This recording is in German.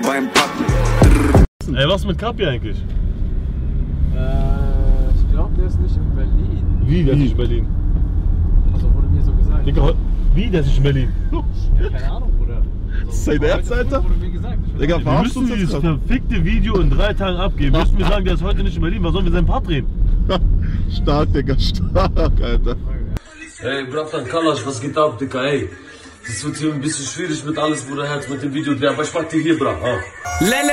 beim Packen. Ey, was mit Kapi eigentlich? Ich glaube, der ist nicht in Berlin. Wie, der ist nicht in Berlin? Also wurde mir so gesagt. Digga, wie, der ist nicht in Berlin? Ja, keine Ahnung, Bruder. Das ist sein Ernst, Alter? Wurde mir gesagt. Digga, Wir verarschst müssen uns dieses jetzt gerade. verfickte Video in 3 Tagen abgeben. Müssen wir sagen, der ist heute nicht in Berlin. Was sollen wir seinen Part drehen? Stark, Digga, stark, Alter. Ey, Bratan Kalash, was geht ab, Digga, ey? Das wird hier ein bisschen schwierig mit alles, Bruder, Herz, mit dem Video, aber ich mach dir hier, Bra.